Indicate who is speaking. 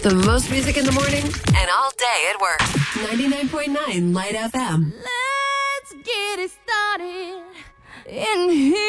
Speaker 1: The most music in the morning
Speaker 2: And all day at work.
Speaker 1: 99.9 Light FM.
Speaker 3: Let's get it started in here.